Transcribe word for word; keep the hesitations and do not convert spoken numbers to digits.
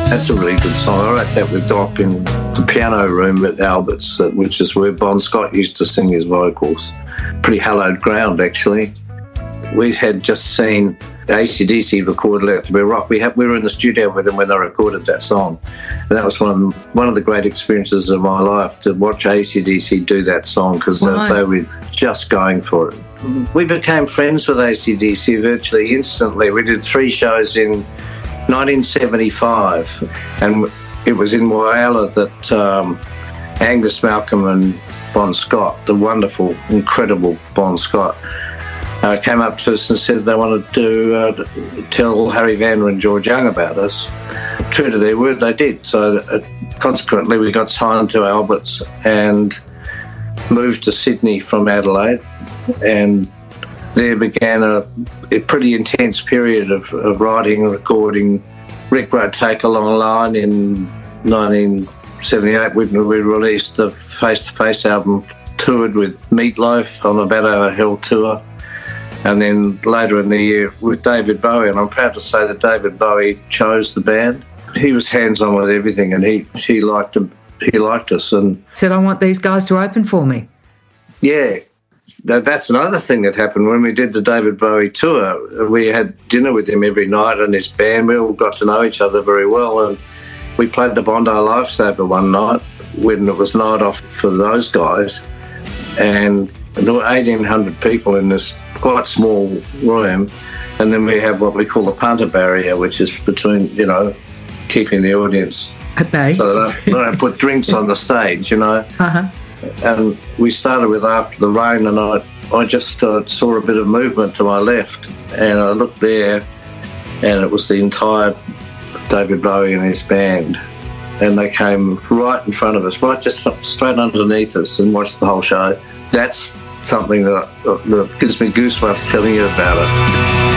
That's a really good song. I wrote that with Doc in the piano room at Albert's, which is where Bon Scott used to sing his vocals. Pretty hallowed ground, actually. We had just seen A C D C record Let There Be Rock. We, had, we were in the studio with them when they recorded that song. And that was one of, one of the great experiences of my life, to watch A C D C do that song, because Right. they, they were just going for it. We became friends with A C D C virtually instantly. We did three shows in nineteen seventy-five, and it was in Whyalla that um, Angus Malcolm and Bon Scott, the wonderful, incredible Bon Scott, uh, came up to us and said they wanted to uh, tell Harry Vanda and George Young about us. True to their word, they did. So uh, consequently, we got signed to Albert's and moved to Sydney from Adelaide, and there began a, a pretty intense period of, of writing and recording. Rick wrote Take a Long Line in nineteen seventy-eight. We, we released the Face to Face album, toured with Meatloaf on the Bat Hill tour, and then later in the year with David Bowie. And I'm proud to say that David Bowie chose the band. He was hands-on with everything, and he, he liked them. He liked us. And Said, I want these guys to open for me. yeah, that, that's another thing that happened. When we did the David Bowie tour, we had dinner with him every night and his band. We all got to know each other very well, and we played the Bondi Lifesaver one night when it was night off for those guys, and there were eighteen hundred people in this quite small room, and then we have what we call the punter barrier, which is between, you know, keeping the audience At bay. so they don't, they don't put drinks on the stage, you know. Uh-huh. And we started with After the Rain, and I, I just uh, saw a bit of movement to my left, and I looked there, and it was the entire David Bowie and his band, and they came right in front of us, right just straight underneath us, and watched the whole show. That's something that, that gives me goosebumps telling you about it.